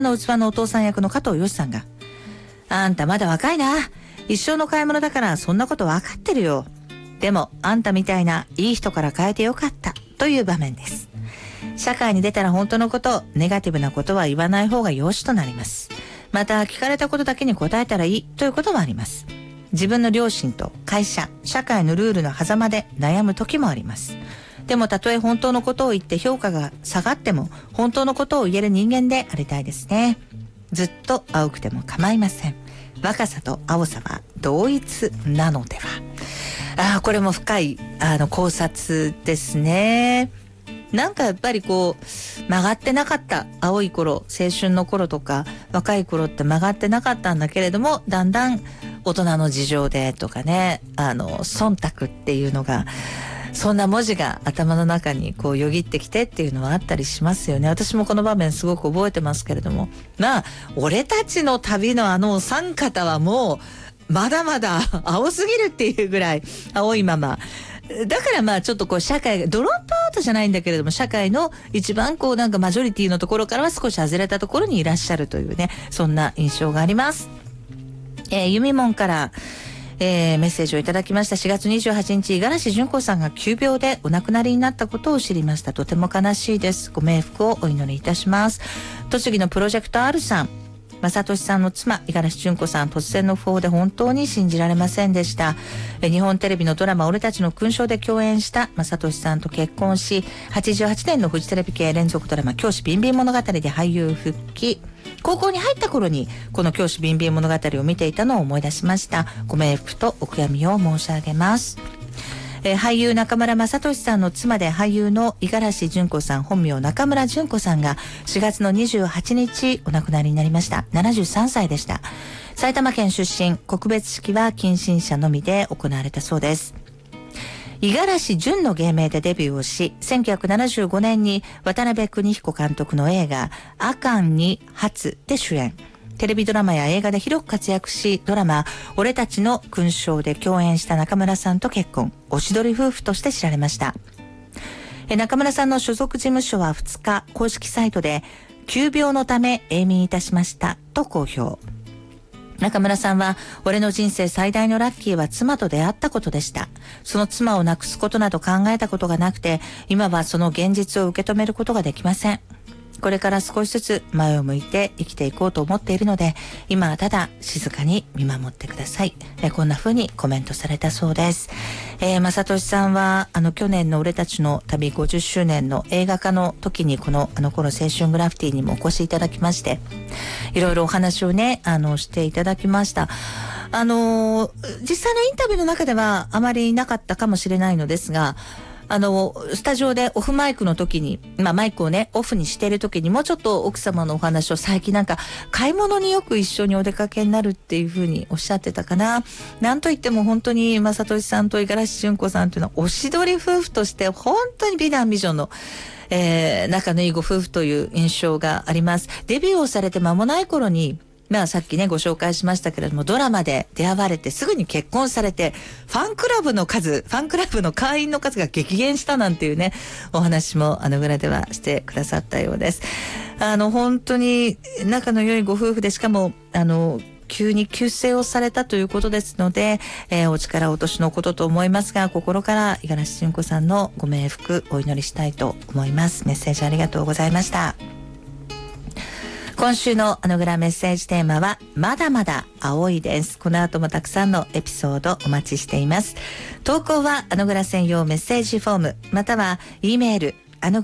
の器のお父さん役の加藤よしさんが、あんたまだ若いな。一生の買い物だからそんなこと分かってるよ。でもあんたみたいないい人から変えてよかったという場面です。社会に出たら本当のこと、ネガティブなことは言わない方が良しとなります。また聞かれたことだけに答えたらいいということもあります。自分の両親と会社、社会のルールの狭間で悩む時もあります。でもたとえ本当のことを言って評価が下がっても本当のことを言える人間でありたいですね。ずっと青くても構いません。若さと青さは同一なのでは。これも深い考察ですね。なんかやっぱりこう曲がってなかった、青い頃、青春の頃とか若い頃って曲がってなかったんだけれども、だんだん大人の事情でとかね、忖度っていうのが、そんな文字が頭の中にこうよぎってきてっていうのはあったりしますよね。私もこの場面すごく覚えてますけれども、俺たちの旅のお三方はもうまだまだ青すぎるっていうぐらい青いままだからちょっとこう社会がドロップアウトじゃないんだけれども、社会の一番こうなんかマジョリティのところからは少し外れたところにいらっしゃるというね、そんな印象があります。ゆみもんから、メッセージをいただきました。4月28日、五十嵐純子さんが急病でお亡くなりになったことを知りました。とても悲しいです。ご冥福をお祈りいたします。栃木のプロジェクト R さん、正俊さんの妻五十嵐純子さん、突然の訃報で本当に信じられませんでした。日本テレビのドラマ俺たちの勲章で共演した正俊さんと結婚し、88年のフジテレビ系連続ドラマ教師ビンビン物語で俳優復帰。高校に入った頃にこの教師ビンビン物語を見ていたのを思い出しました。ご冥福とお悔やみを申し上げます。俳優中村雅俊さんの妻で俳優の五十嵐純子さん、本名中村純子さんが4月の28日お亡くなりになりました。73歳でした。埼玉県出身、告別式は近親者のみで行われたそうです。五十嵐純の芸名でデビューをし、1975年に渡辺邦彦監督の映画阿寒に初で主演。テレビドラマや映画で広く活躍し、ドラマ俺たちの勲章で共演した中村さんと結婚、おしどり夫婦として知られました。中村さんの所属事務所は2日公式サイトで、急病のため永眠いたしましたと公表。中村さんは、俺の人生最大のラッキーは妻と出会ったことでした。その妻を亡くすことなど考えたことがなくて、今はその現実を受け止めることができません。これから少しずつ前を向いて生きていこうと思っているので、今はただ静かに見守ってください。こんな風にコメントされたそうです。正俊さんは去年の俺たちの旅50周年の映画化の時にこの頃青春グラフィティにもお越しいただきまして、いろいろお話をねしていただきました。実際のインタビューの中ではあまりなかったかもしれないのですが、スタジオでオフマイクの時に、マイクをね、オフにしている時にもうちょっと奥様のお話を最近なんか買い物によく一緒にお出かけになるっていう風におっしゃってたかな。なんといっても本当に正俊さんと五十嵐純子さんというのはおしどり夫婦として本当に美男美女の仲のいいご夫婦という印象があります。デビューをされて間もない頃に、さっきねご紹介しましたけれども、ドラマで出会われてすぐに結婚されて、ファンクラブの会員の数が激減したなんていうねお話も裏ではしてくださったようです。本当に仲の良いご夫婦で、しかも急に急逝をされたということですので、お力落としのことと思いますが、心から五十嵐純子さんのご冥福お祈りしたいと思います。メッセージありがとうございました。今週のグラメッセージテーマはまだまだ青いです。この後もたくさんのエピソードお待ちしています。投稿はグラ専用メッセージフォーム、または E メール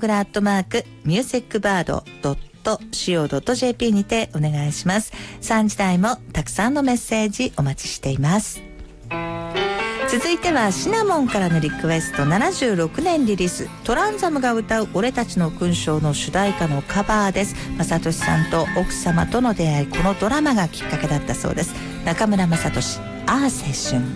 musicbird.co.jp にてお願いします。3時台もたくさんのメッセージお待ちしています。続いてはシナモンからのリクエスト、76年リリーストランザムが歌う俺たちの勲章の主題歌のカバーです。正俊さんと奥様との出会い、このドラマがきっかけだったそうです。中村雅俊、ああ青春。